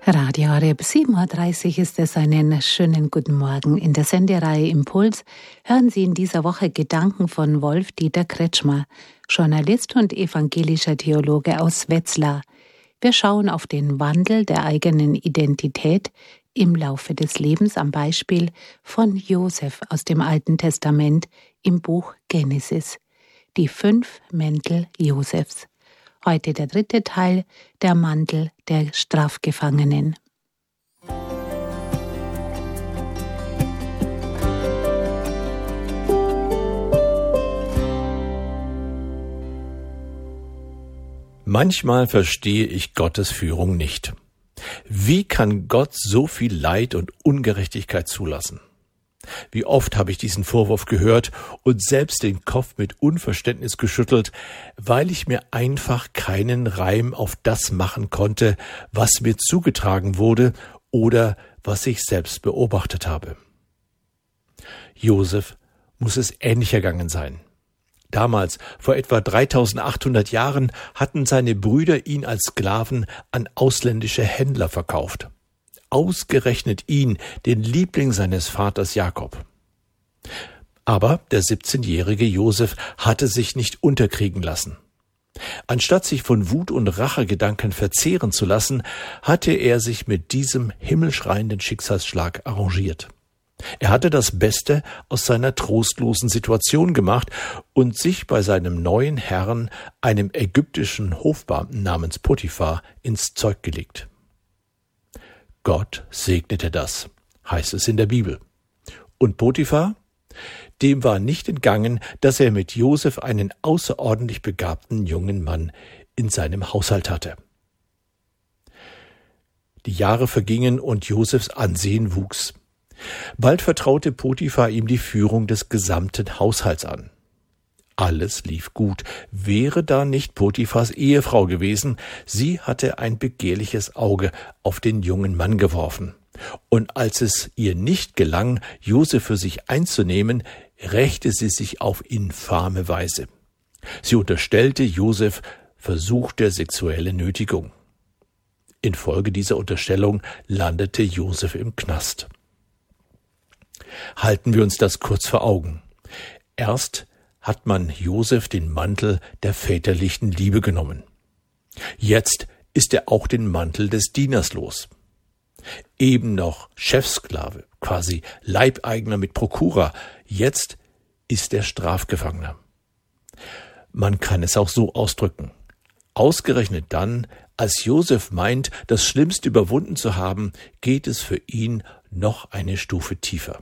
Radio Horeb, 7.30 Uhr ist es. Einen schönen guten Morgen. In der Sendereihe Impuls hören Sie in dieser Woche Gedanken von Wolf-Dieter Kretschmer, Journalist und evangelischer Theologe aus Wetzlar. Wir schauen auf den Wandel der eigenen Identität im Laufe des Lebens am Beispiel von Josef aus dem Alten Testament im Buch Genesis. Die 5 Mäntel Josefs. Heute der 3. Teil, der Mantel der Strafgefangenen. Manchmal verstehe ich Gottes Führung nicht. Wie kann Gott so viel Leid und Ungerechtigkeit zulassen? Wie oft habe ich diesen Vorwurf gehört und selbst den Kopf mit Unverständnis geschüttelt, weil ich mir einfach keinen Reim auf das machen konnte, was mir zugetragen wurde oder was ich selbst beobachtet habe. Josef muss es ähnlich ergangen sein. Damals, vor etwa 3800 Jahren, hatten seine Brüder ihn als Sklaven an ausländische Händler verkauft. Ausgerechnet ihn, den Liebling seines Vaters Jakob. Aber der 17-jährige Josef hatte sich nicht unterkriegen lassen. Anstatt sich von Wut und Rachegedanken verzehren zu lassen, hatte er sich mit diesem himmelschreienden Schicksalsschlag arrangiert. Er hatte das Beste aus seiner trostlosen Situation gemacht und sich bei seinem neuen Herrn, einem ägyptischen Hofbeamten namens Potiphar, ins Zeug gelegt. Gott segnete das, heißt es in der Bibel. Und Potiphar? Dem war nicht entgangen, dass er mit Josef einen außerordentlich begabten jungen Mann in seinem Haushalt hatte. Die Jahre vergingen und Josefs Ansehen wuchs. Bald vertraute Potiphar ihm die Führung des gesamten Haushalts an. Alles lief gut, wäre da nicht Potiphars Ehefrau gewesen, sie hatte ein begehrliches Auge auf den jungen Mann geworfen. Und als es ihr nicht gelang, Josef für sich einzunehmen, rächte sie sich auf infame Weise. Sie unterstellte Josef Versuch der sexuellen Nötigung. Infolge dieser Unterstellung landete Josef im Knast. Halten wir uns das kurz vor Augen. Erst hat man Josef den Mantel der väterlichen Liebe genommen. Jetzt ist er auch den Mantel des Dieners los. Eben noch Chefsklave, quasi Leibeigner mit Prokura, jetzt ist er Strafgefangener. Man kann es auch so ausdrücken. Ausgerechnet dann, als Josef meint, das Schlimmste überwunden zu haben, geht es für ihn noch eine Stufe tiefer.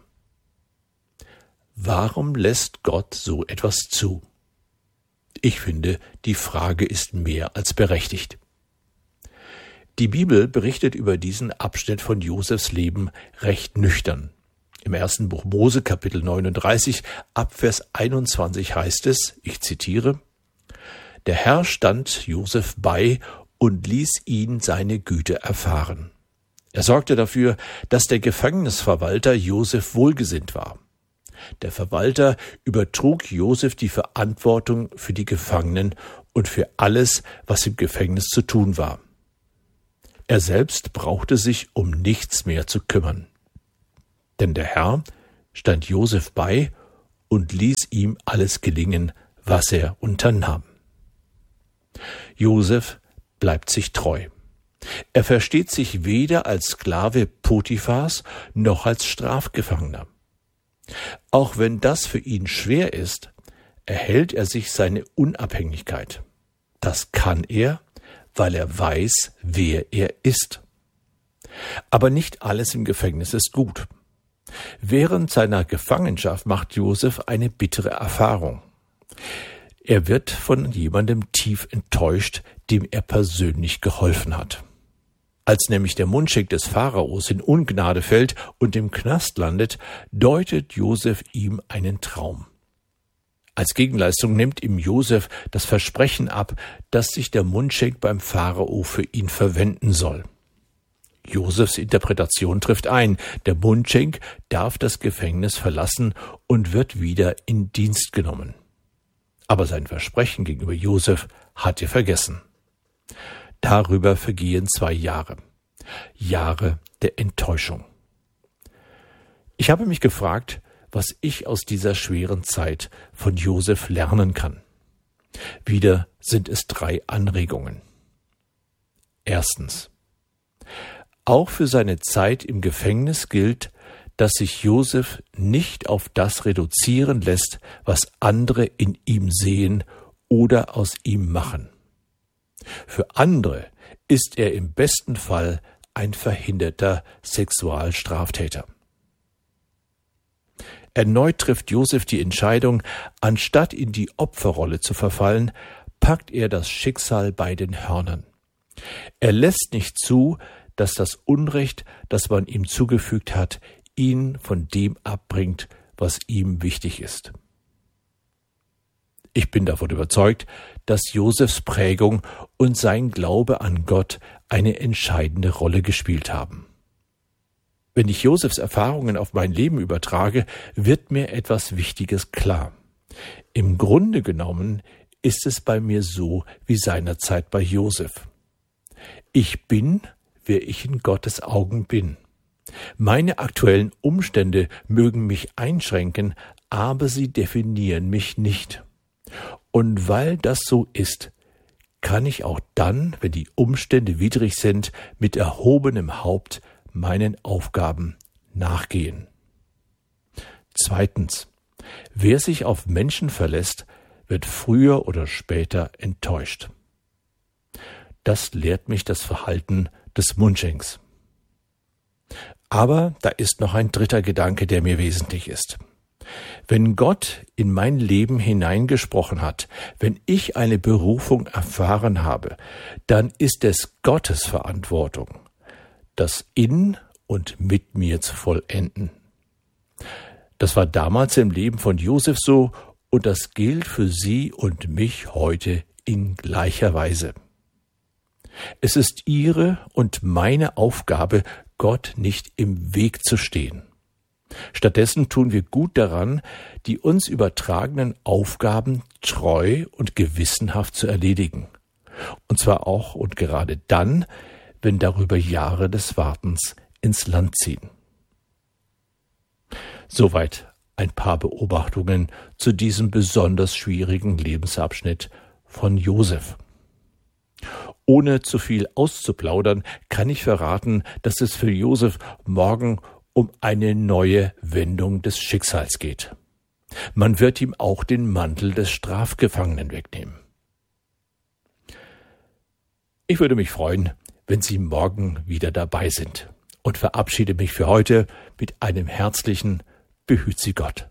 Warum lässt Gott so etwas zu? Ich finde, die Frage ist mehr als berechtigt. Die Bibel berichtet über diesen Abschnitt von Josefs Leben recht nüchtern. Im 1. Buch Mose, Kapitel 39, ab Vers 21 heißt es, ich zitiere, Der Herr stand Josef bei und ließ ihn seine Güte erfahren. Er sorgte dafür, dass der Gefängnisverwalter Josef wohlgesinnt war. Der Verwalter übertrug Josef die Verantwortung für die Gefangenen und für alles, was im Gefängnis zu tun war. Er selbst brauchte sich um nichts mehr zu kümmern. Denn der Herr stand Josef bei und ließ ihm alles gelingen, was er unternahm. Josef bleibt sich treu. Er versteht sich weder als Sklave Potiphars noch als Strafgefangener. Auch wenn das für ihn schwer ist, erhält er sich seine Unabhängigkeit. Das kann er, weil er weiß, wer er ist. Aber nicht alles im Gefängnis ist gut. Während seiner Gefangenschaft macht Josef eine bittere Erfahrung. Er wird von jemandem tief enttäuscht, dem er persönlich geholfen hat. Als nämlich der Mundschenk des Pharaos in Ungnade fällt und im Knast landet, deutet Josef ihm einen Traum. Als Gegenleistung nimmt ihm Josef das Versprechen ab, dass sich der Mundschenk beim Pharao für ihn verwenden soll. Josefs Interpretation trifft ein, der Mundschenk darf das Gefängnis verlassen und wird wieder in Dienst genommen. Aber sein Versprechen gegenüber Josef hat er vergessen. Darüber vergehen 2 Jahre. Jahre der Enttäuschung. Ich habe mich gefragt, was ich aus dieser schweren Zeit von Josef lernen kann. Wieder sind es 3 Anregungen. Erstens. Auch für seine Zeit im Gefängnis gilt, dass sich Josef nicht auf das reduzieren lässt, was andere in ihm sehen oder aus ihm machen. Für andere ist er im besten Fall ein verhinderter Sexualstraftäter. Erneut trifft Josef die Entscheidung, anstatt in die Opferrolle zu verfallen, packt er das Schicksal bei den Hörnern. Er lässt nicht zu, dass das Unrecht, das man ihm zugefügt hat, ihn von dem abbringt, was ihm wichtig ist. Ich bin davon überzeugt, dass Josefs Prägung und sein Glaube an Gott eine entscheidende Rolle gespielt haben. Wenn ich Josefs Erfahrungen auf mein Leben übertrage, wird mir etwas Wichtiges klar. Im Grunde genommen ist es bei mir so wie seinerzeit bei Josef. Ich bin, wer ich in Gottes Augen bin. Meine aktuellen Umstände mögen mich einschränken, aber sie definieren mich nicht. Und weil das so ist, kann ich auch dann, wenn die Umstände widrig sind, mit erhobenem Haupt meinen Aufgaben nachgehen. Zweitens. Wer sich auf Menschen verlässt, wird früher oder später enttäuscht. Das lehrt mich das Verhalten des Mundschenks. Aber da ist noch ein 3. Gedanke, der mir wesentlich ist. Wenn Gott in mein Leben hineingesprochen hat, wenn ich eine Berufung erfahren habe, dann ist es Gottes Verantwortung, das in und mit mir zu vollenden. Das war damals im Leben von Josef so und das gilt für Sie und mich heute in gleicher Weise. Es ist Ihre und meine Aufgabe, Gott nicht im Weg zu stehen. Stattdessen tun wir gut daran, die uns übertragenen Aufgaben treu und gewissenhaft zu erledigen. Und zwar auch und gerade dann, wenn darüber Jahre des Wartens ins Land ziehen. Soweit ein paar Beobachtungen zu diesem besonders schwierigen Lebensabschnitt von Josef. Ohne zu viel auszuplaudern, kann ich verraten, dass es für Josef morgen um eine neue Wendung des Schicksals geht. Man wird ihm auch den Mantel des Strafgefangenen wegnehmen. Ich würde mich freuen, wenn Sie morgen wieder dabei sind und verabschiede mich für heute mit einem herzlichen Behüt Sie Gott.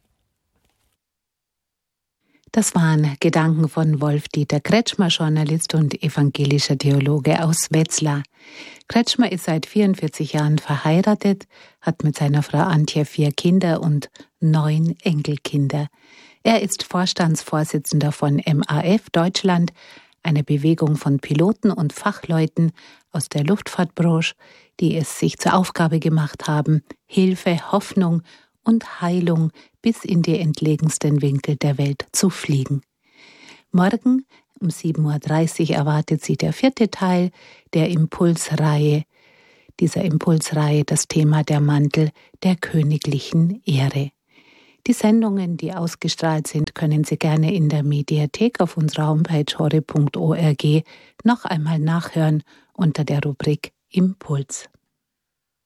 Das waren Gedanken von Wolf-Dieter Kretschmer, Journalist und evangelischer Theologe aus Wetzlar. Kretschmer ist seit 44 Jahren verheiratet, hat mit seiner Frau Antje 4 Kinder und 9 Enkelkinder. Er ist Vorstandsvorsitzender von MAF Deutschland, einer Bewegung von Piloten und Fachleuten aus der Luftfahrtbranche, die es sich zur Aufgabe gemacht haben, Hilfe, Hoffnung und Heilung bis in die entlegensten Winkel der Welt zu fliegen. Morgen um 7.30 Uhr erwartet Sie der 4. Teil der Impulsreihe. Dieser Impulsreihe das Thema der Mantel der königlichen Ehre. Die Sendungen, die ausgestrahlt sind, können Sie gerne in der Mediathek auf unserer Homepage horeb.org noch einmal nachhören unter der Rubrik Impuls.